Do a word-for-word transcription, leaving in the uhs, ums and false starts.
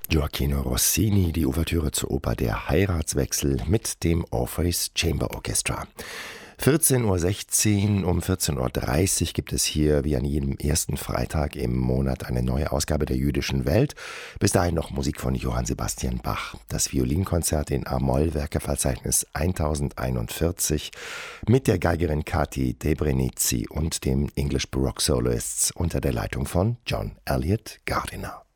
Gioachino Rossini, die Ouvertüre zur Oper Der Heiratswechsel mit dem Orpheus Chamber Orchestra. vierzehn Uhr sechzehn, um vierzehn Uhr dreißig gibt es hier wie an jedem ersten Freitag im Monat eine neue Ausgabe der Jüdischen Welt. Bis dahin noch Musik von Johann Sebastian Bach. Das Violinkonzert in A-Moll, Werkeverzeichnis tausendeinundvierzig mit der Geigerin Kati Debrenici und dem English Baroque Soloists unter der Leitung von John Elliott Gardiner.